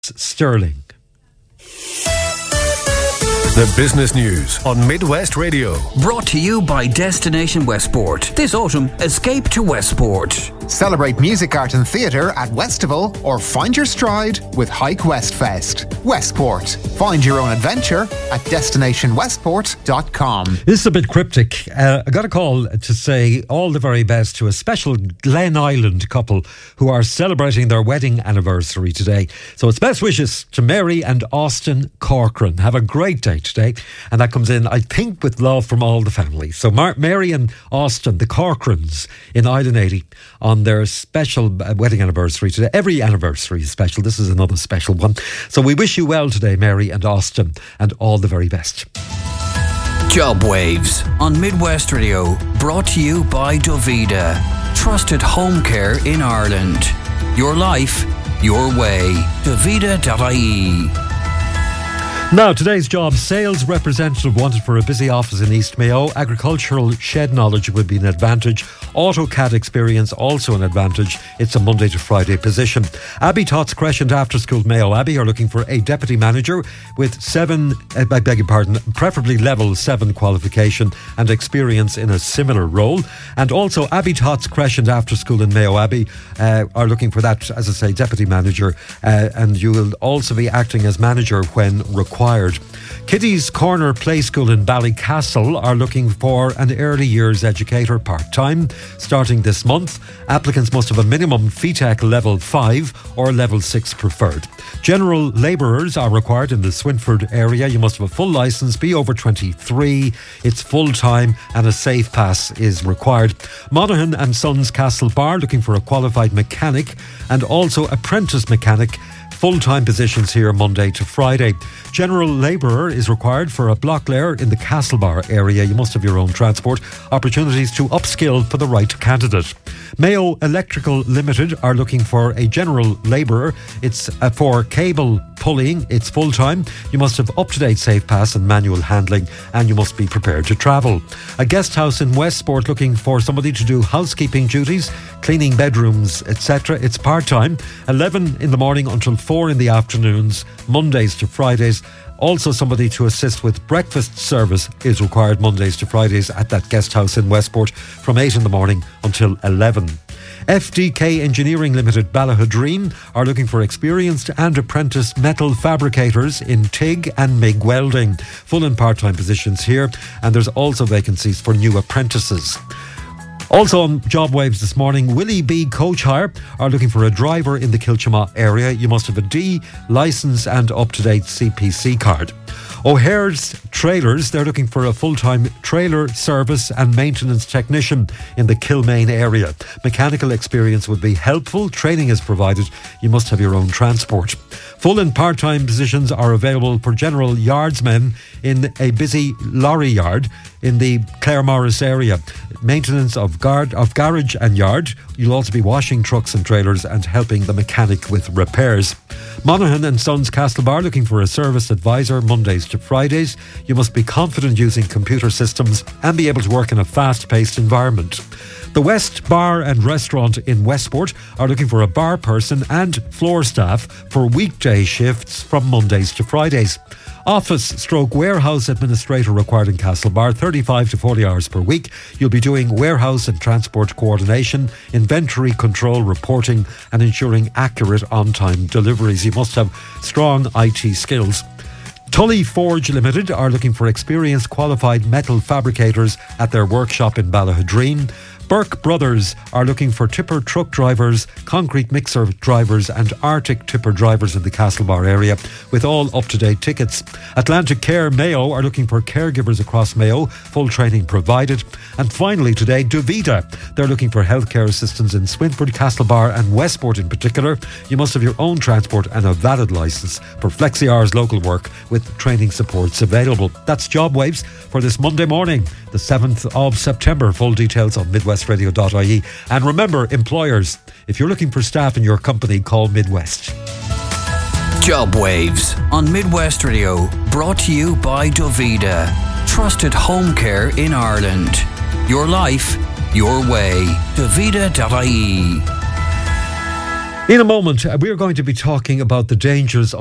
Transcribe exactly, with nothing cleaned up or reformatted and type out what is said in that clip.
Sterling. The business news on Midwest Radio. Brought to you by Destination Westport. This autumn, escape to Westport. Celebrate music, art and theatre at Westival or find your stride with Hike West Fest. Westport. Find your own adventure at destination westport dot com. This is a bit cryptic. Uh, I got a call to say all the very best to a special Glen Island couple who are celebrating their wedding anniversary today. So it's best wishes to Mary and Austin Corcoran. Have a great day today. And that comes in, I think, with love from all the family. So Mar- Mary and Austin, the Corcorans in Island eighty, on their special wedding anniversary today. Every anniversary is special. This is another special one. So we wish you well today, Mary and Austin, and all the very best. Job Waves on Midwest Radio, brought to you by Dovida. Trusted home care in Ireland. Your life, your way. Dovida dot I E. Now, today's job, sales representative wanted for a busy office in East Mayo. Agricultural shed knowledge would be an advantage. AutoCAD experience also an advantage. It's a Monday to Friday position. Abbey Tots Crescent After School Mayo Abbey are looking for a deputy manager with seven, uh, I beg your pardon, preferably level seven qualification and experience in a similar role. And also Abbey Tots Crescent After School in Mayo Abbey uh, are looking for that, as I say, deputy manager. Uh, and you will also be acting as manager when required. Kitty's Corner Play School in Ballycastle are looking for an early years educator part-time starting this month. Applicants must have a minimum F E T E C level five or level six preferred. General labourers are required in the Swinford area. You must have a full licence, be over twenty-three. It's full-time and a safe pass is required. Monaghan and Sons Castle Bar looking for a qualified mechanic and also apprentice mechanic. Full-time positions here Monday to Friday. General labourer is required for a block layer in the Castlebar area. You must have your own transport. Opportunities to upskill for the right candidate. Mayo Electrical Limited are looking for a general labourer. It's uh, for cable pulling. It's full-time. You must have up-to-date safe pass and manual handling, and you must be prepared to travel. A guest house in Westport looking for somebody to do housekeeping duties, cleaning bedrooms, et cetera. It's part-time, eleven in the morning until four in the afternoons, Mondays to Fridays. Also somebody to assist with breakfast service is required Mondays to Fridays at that guest house in Westport from eight in the morning until eleven. F D K Engineering Limited Ballahadreen are looking for experienced and apprentice metal fabricators in T I G and M I G welding. Full and part-time positions here, and there's also vacancies for new apprentices. Also on Job Waves this morning, Willie B Coach Hire are looking for a driver in the Kilchama area. You must have a D licence and up-to-date C P C card. O'Hare's Trailers, they're looking for a full-time trailer service and maintenance technician in the Kilmaine area. Mechanical experience would be helpful. Training is provided. You must have your own transport. Full and part-time positions are available for general yardsmen in a busy lorry yard in the Clare Morris area. Maintenance of guard of garage and yard. You'll also be washing trucks and trailers and helping the mechanic with repairs. Monaghan and Sons Castlebar looking for a service advisor Mondays to Fridays. You must be confident using computer systems and be able to work in a fast-paced environment. The West Bar and Restaurant in Westport are looking for a bar person and floor staff for weekday shifts from Mondays to Fridays. Office stroke warehouse administrator required in Castlebar, thirty-five to forty hours per week. You'll be doing warehouse and transport coordination, inventory control reporting and ensuring accurate on-time deliveries. You must have strong I T skills. Tully Forge Limited are looking for experienced qualified metal fabricators at their workshop in Ballahadreen. Burke Brothers are looking for tipper truck drivers, concrete mixer drivers and Arctic tipper drivers in the Castlebar area with all up-to-date tickets. Atlantic Care Mayo are looking for caregivers across Mayo, full training provided. And finally today, Dovida. They're looking for healthcare assistants in Swinford, Castlebar and Westport in particular. You must have your own transport and a valid licence for flexi hours local work with training supports available. That's Job Waves for this Monday morning, the seventh of September. Full details on midwest radio dot I E. And remember, employers, if you're looking for staff in your company, call Midwest. Job Waves on Midwest Radio, brought to you by Dovida. Trusted home care in Ireland. Your life, your way. Dovida dot I E. In a moment, uh, we're going to be talking about the dangers